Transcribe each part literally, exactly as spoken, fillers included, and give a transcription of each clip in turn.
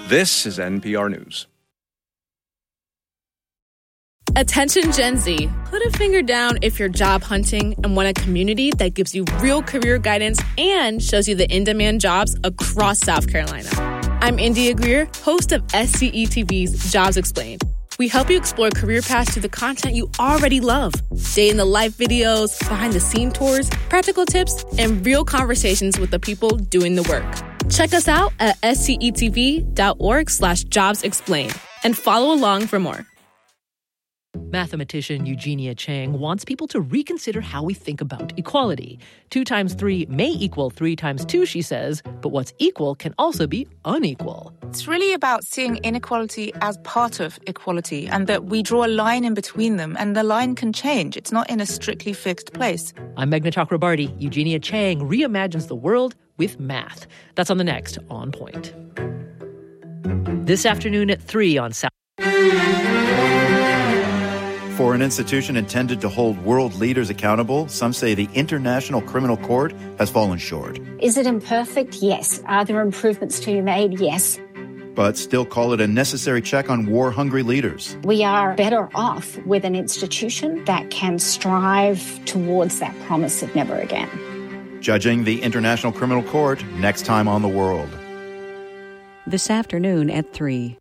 This is N P R News. Attention Gen Z, put a finger down if you're job hunting and want a community that gives you real career guidance and shows you the in-demand jobs across South Carolina. I'm India Greer, host of S C E T V's Jobs Explained. We help you explore career paths through the content you already love. Day-in-the-life videos, behind-the-scene tours, practical tips, and real conversations with the people doing the work. Check us out at scetv.org slash jobs explained and follow along for more. Mathematician Eugenia Chang wants people to reconsider how we think about equality. Two times three may equal three times two, she says, but what's equal can also be unequal. It's really about seeing inequality as part of equality and that we draw a line in between them and the line can change. It's not in a strictly fixed place. I'm Meghna Chakrabarty. Eugenia Chang reimagines the world with math. That's on the next On Point. This afternoon at three on South. For an institution intended to hold world leaders accountable, some say the International Criminal Court has fallen short. Is it imperfect? Yes. Are there improvements to be made? Yes. But still call it a necessary check on war-hungry leaders. We are better off with an institution that can strive towards that promise of never again. Judging the International Criminal Court next time on The World. This afternoon at three.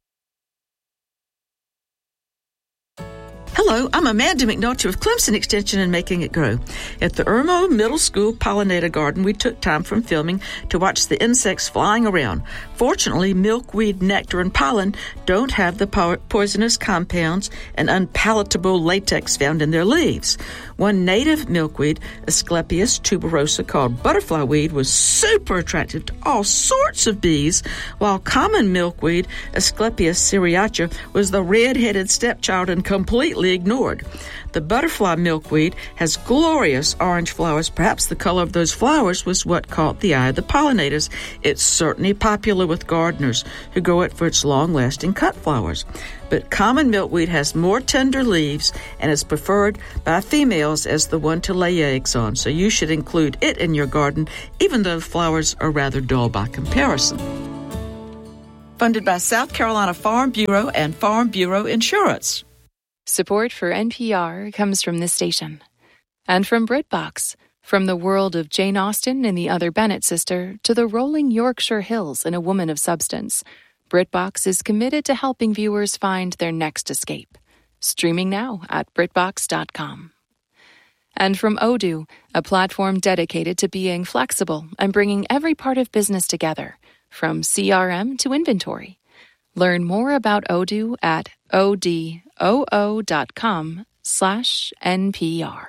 Hello, I'm Amanda McNulty with Clemson Extension and Making It Grow. At the Irmo Middle School Pollinator Garden, we took time from filming to watch the insects flying around. Fortunately, milkweed, nectar, and pollen don't have the po- poisonous compounds and unpalatable latex found in their leaves. One native milkweed, Asclepias tuberosa, called butterfly weed, was super attractive to all sorts of bees, while common milkweed, Asclepias syriaca, was the red-headed stepchild and completely ignored. The butterfly milkweed has glorious orange flowers. Perhaps the color of those flowers was what caught the eye of the pollinators. It's certainly popular with gardeners who grow it for its long-lasting cut flowers. But common milkweed has more tender leaves and is preferred by females as the one to lay eggs on. So you should include it in your garden, even though flowers are rather dull by comparison. Funded by South Carolina Farm Bureau and Farm Bureau Insurance. Support for N P R comes from this station. And from BritBox, from the world of Jane Austen and the Other Bennett sister to the rolling Yorkshire Hills and A Woman of Substance, BritBox is committed to helping viewers find their next escape. Streaming now at BritBox dot com. And from Odoo, a platform dedicated to being flexible and bringing every part of business together, from C R M to inventory. Learn more about Odoo at odoo.com slash NPR.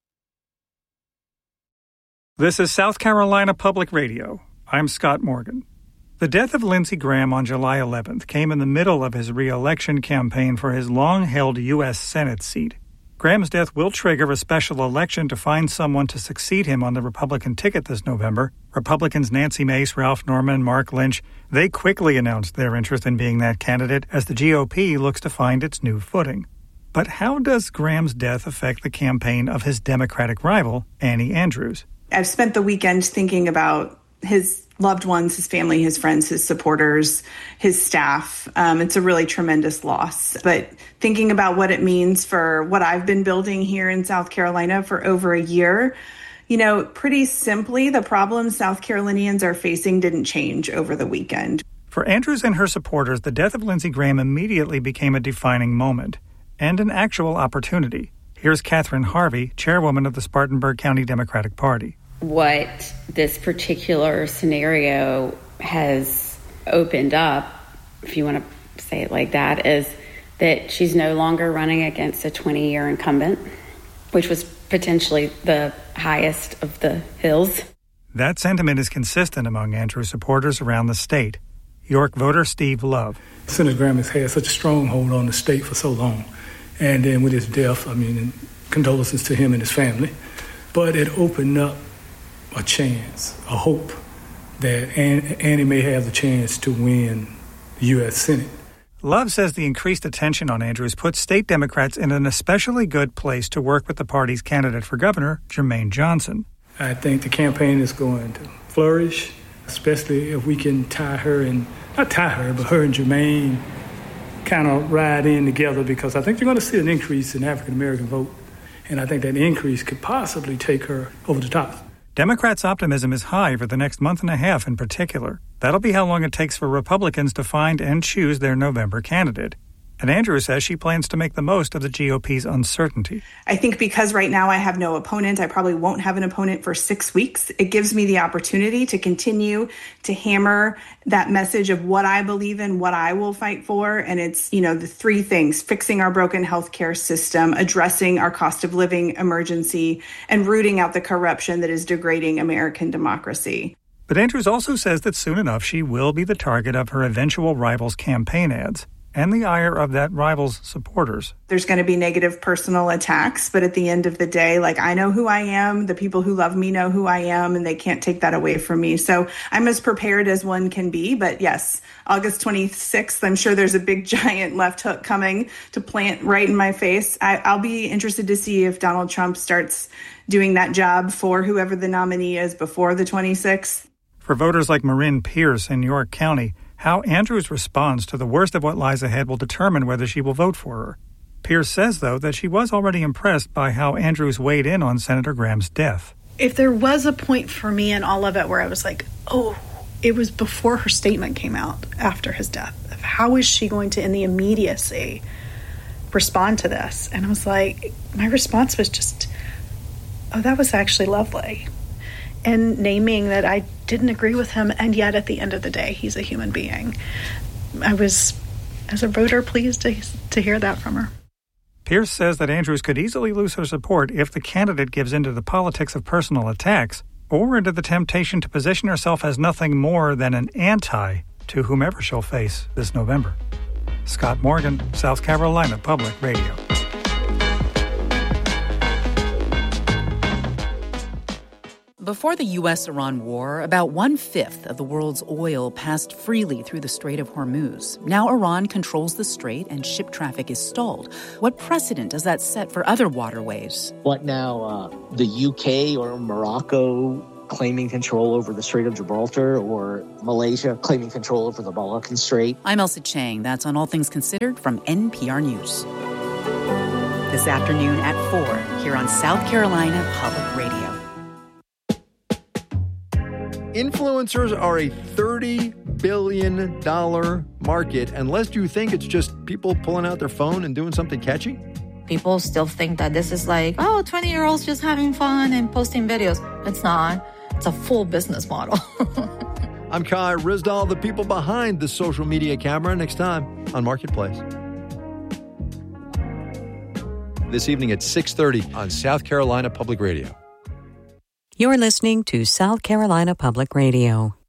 This is South Carolina Public Radio. I'm Scott Morgan. The death of Lindsey Graham on July eleventh came in the middle of his re-election campaign for his long-held U S Senate seat. Graham's death will trigger a special election to find someone to succeed him on the Republican ticket this November. Republicans Nancy Mace, Ralph Norman, and Mark Lynch, they quickly announced their interest in being that candidate as the G O P looks to find its new footing. But how does Graham's death affect the campaign of his Democratic rival, Annie Andrews? I've spent the weekend thinking about his loved ones, his family, his friends, his supporters, his staff. Um, it's a really tremendous loss. But thinking about what it means for what I've been building here in South Carolina for over a year, you know, pretty simply, the problems South Carolinians are facing didn't change over the weekend. For Andrews and her supporters, the death of Lindsey Graham immediately became a defining moment and an actual opportunity. Here's Catherine Harvey, chairwoman of the Spartanburg County Democratic Party. What this particular scenario has opened up, if you want to say it like that, is that she's no longer running against a twenty-year incumbent, which was potentially the highest of the hills. That sentiment is consistent among Andrews supporters around the state. York voter Steve Love. Senator Graham has had such a stronghold on the state for so long. And then with his death, I mean, condolences to him and his family. But it opened up a chance, a hope that Annie may have the chance to win the U S Senate. Love says the increased attention on Andrews puts state Democrats in an especially good place to work with the party's candidate for governor, Jermaine Johnson. I think the campaign is going to flourish, especially if we can tie her and not tie her, but her and Jermaine kind of ride in together, because I think you're going to see an increase in African-American vote. And I think that increase could possibly take her over the top. Democrats' optimism is high for the next month and a half in particular. That'll be how long it takes for Republicans to find and choose their November candidate. And Andrews says she plans to make the most of the G O P's uncertainty. I think because right now I have no opponent, I probably won't have an opponent for six weeks. It gives me the opportunity to continue to hammer that message of what I believe in, what I will fight for. And it's, you know, the three things: fixing our broken healthcare system, addressing our cost of living emergency, and rooting out the corruption that is degrading American democracy. But Andrews also says that soon enough she will be the target of her eventual rival's campaign ads and the ire of that rival's supporters. There's going to be negative personal attacks, but at the end of the day, like, I know who I am, the people who love me know who I am, and they can't take that away from me. So I'm as prepared as one can be. But yes, August twenty-sixth, I'm sure there's a big giant left hook coming to plant right in my face. I, I'll be interested to see if Donald Trump starts doing that job for whoever the nominee is before the twenty-sixth. For voters like Marin Pierce in York County, how Andrews responds to the worst of what lies ahead will determine whether she will vote for her. Pierce says, though, that she was already impressed by how Andrews weighed in on Senator Graham's death. If there was a point for me in all of it where I was like, oh, it was before her statement came out after his death. How is she going to, in the immediacy, respond to this? And I was like, my response was just, oh, that was actually lovely. And naming that I didn't agree with him, and yet at the end of the day, he's a human being. I was, as a voter, pleased to, to hear that from her. Pierce says that Andrews could easily lose her support if the candidate gives into the politics of personal attacks or into the temptation to position herself as nothing more than an anti to whomever she'll face this November. Scott Morgan, South Carolina Public Radio. Before the U S Iran war, about one-fifth of the world's oil passed freely through the Strait of Hormuz. Now Iran controls the strait and ship traffic is stalled. What precedent does that set for other waterways? What now, uh, the U K or Morocco claiming control over the Strait of Gibraltar, or Malaysia claiming control over the Malaccan Strait? I'm Elsa Chang. That's on All Things Considered from N P R News. This afternoon at four, here on South Carolina Public Radio. Influencers are a thirty billion dollars market, unless you think it's just people pulling out their phone and doing something catchy. People still think that this is like, oh, twenty-year-olds just having fun and posting videos. It's not. It's a full business model. I'm Kai Rizdal, the people behind the social media camera, next time on Marketplace. This evening at six thirty on South Carolina Public Radio. You're listening to South Carolina Public Radio.